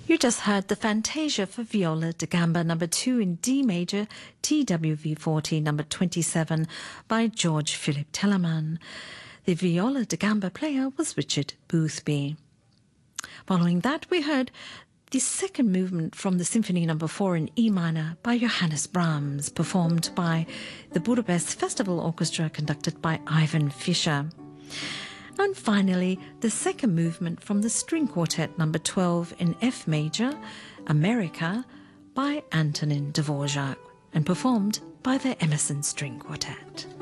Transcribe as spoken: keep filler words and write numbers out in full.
You just heard the Fantasia for Viola da Gamba number two in D major, T W V forty number twenty-seven by George Philip Telemann. The viola da gamba player was Richard Boothby. Following that, we heard the second movement from the Symphony number four in E minor by Johannes Brahms, performed by the Budapest Festival Orchestra, conducted by Ivan Fischer. And finally, the second movement from the String Quartet number twelve in F major, America, by Antonin Dvorak, and performed by the Emerson String Quartet.